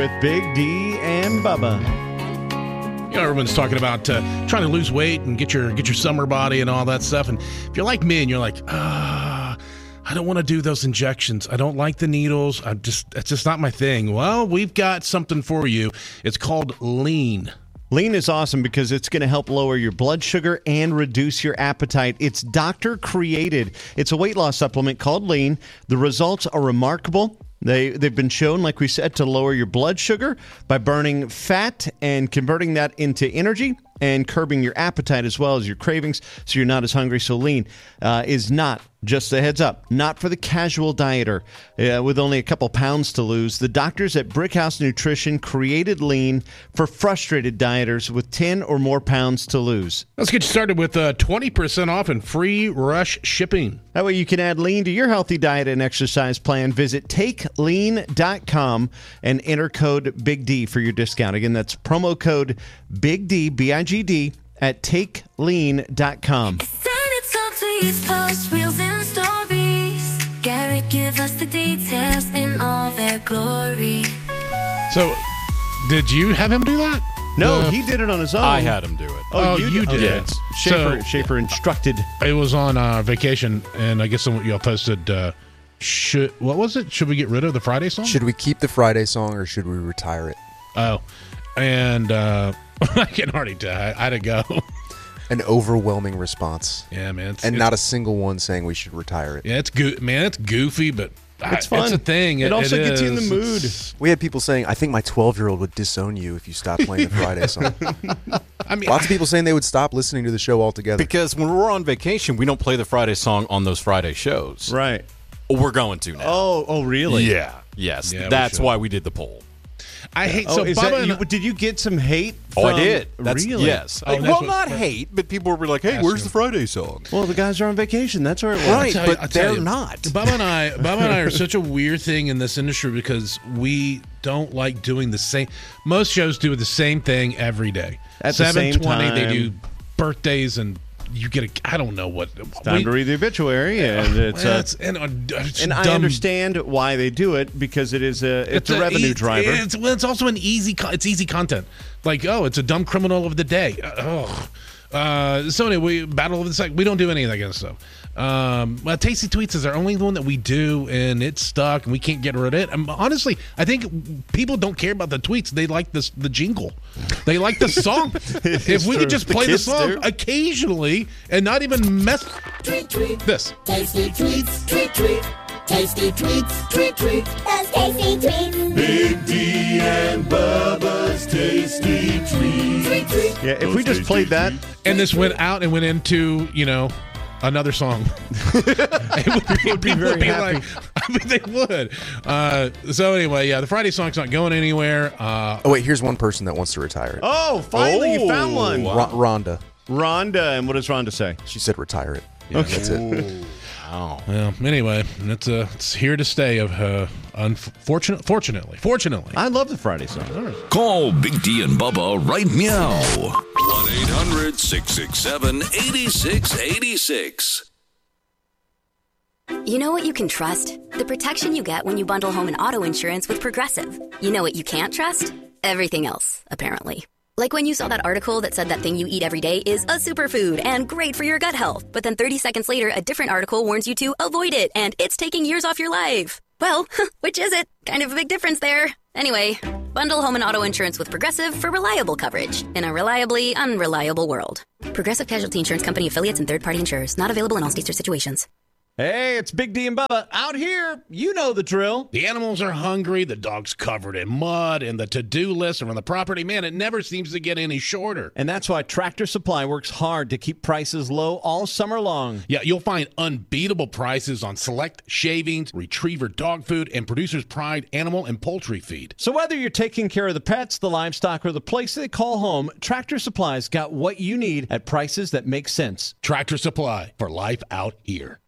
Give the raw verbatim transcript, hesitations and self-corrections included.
with Big D and Bubba. You know, everyone's talking about uh, trying to lose weight and get your get your summer body and all that stuff. And if you're like me and you're like, ah, I don't want to do those injections. I don't like the needles. I just it's just not my thing. Well, we've got something for you. It's called Lean. Lean is awesome because it's going to help lower your blood sugar and reduce your appetite. It's doctor-created. It's a weight loss supplement called Lean. The results are remarkable. They, they've been shown, like we said, to lower your blood sugar by burning fat and converting that into energy and curbing your appetite as well as your cravings so you're not as hungry. So Lean uh, is not, just a heads up, not for the casual dieter. Uh, with only a couple pounds to lose, the doctors at Brickhouse Nutrition created Lean for frustrated dieters with ten or more pounds to lose. Let's get you started with uh, twenty percent off and free rush shipping. That way you can add Lean to your healthy diet and exercise plan. Visit take lean dot com and enter code Big D for your discount. Again, that's promo code Big D, B I G D, at take lean dot com. Post reels and stories. Garrett, give us the details in all their glory. So, did you have him do that? No, Uh, he did it on his own. I had him do it. Oh, Oh, you, you did. did. Okay. Schaefer, So- Schaefer instructed. It was on uh, vacation, and I guess some of y'all posted. Uh, should what was it? Should we get rid of the Friday song? Should we keep the Friday song or should we retire it? Oh, and uh, I can already tell. I, I had to go. An overwhelming response. Yeah, man, it's, And it's, not a single one saying we should retire it. Yeah, it's go- man, it's goofy, but It's I, fun. It's a thing. It also gets you in the is. mood. It's- We had people saying, I think my twelve-year-old would disown you if you stopped playing the Friday song. I mean, Lots of people saying they would stop listening to the show altogether. Because when we're on vacation, we don't play the Friday song on those Friday shows. Right. We're going to now. Oh, oh, really? Yeah. Yes. Yeah, we That's should. why we did the poll. I hate Oh, so. is Bubba that, and you, did you get some hate? Oh, I from- did. That's, really? Yes. Oh, well, that's what- not hate, but people were like, hey, Ask where's him. the Friday song? Well, the guys are on vacation. That's where it was. Right, tell you- but I tell they're you, not. Bubba and I, Bubba and I are such a weird thing in this industry because we don't like doing the same. Most shows do the same thing every day. At the same seven twenty, they time. do birthdays and you get a. I don't know what. Time to read the obituary, and it's, well, uh, it's and, uh, it's and I dumb. understand why they do it because it is a it's, a, revenue e- driver. It's, well, it's also an easy. co- It's easy content. Like, oh, it's a dumb criminal of the day. Uh, oh. Uh, so anyway, we battle of the sec. We don't do any of that kind of stuff. Um, well, Tasty Tweets is our only one that we do, and it's stuck, and we can't get rid of it. And honestly, I think people don't care about the tweets; they like this the jingle, they like the song. If we true. could just The play the, kids song do. occasionally and not even mess Tweet, tweet. this. Tasty tweets, tweet, tweet. Tasty tweets, tweet, tweet. Those tasty tweets. Big D and Bubba's tasty tweets. Tweet, tweet. Yeah, if we just played that, And this went out and went into, you know, another song. It would be, would be people very would be happy. like, I mean, they would. Uh, so anyway, yeah, the Friday song's not going anywhere. Uh, Oh, wait, here's one person that wants to retire it. oh, finally you Oh, found one. wow. Ro- Rhonda. Rhonda, and what does Rhonda say? She said retire it. Yeah, that's it. Oh. well, anyway, it's uh, it's here to stay. Of uh, unfortunate, fortunately, fortunately. I love the Friday song. Call Big D and Bubba right meow. one eight hundred six six seven eight six eight six. You know what you can trust? The protection you get when you bundle home and auto insurance with Progressive. You know what you can't trust? Everything else, apparently. Like when you saw that article that said that thing you eat every day is a superfood and great for your gut health, but then thirty seconds later, a different article warns you to avoid it and it's taking years off your life. Well, which is it? Kind of a big difference there. Anyway, bundle home and auto insurance with Progressive for reliable coverage in a reliably unreliable world. Progressive Casualty Insurance Company affiliates and third-party insurers. Not available in all states or situations. Hey, it's Big D and Bubba out here. You know the drill. The animals are hungry, the dog's covered in mud, and the to-do list around the property, man, it never seems to get any shorter. And that's why Tractor Supply works hard to keep prices low all summer long. Yeah, you'll find unbeatable prices on select shavings, retriever dog food, and Producer's Pride animal and poultry feed. So whether you're taking care of the pets, the livestock, or the place they call home, Tractor Supply's got what you need at prices that make sense. Tractor Supply, for life out here.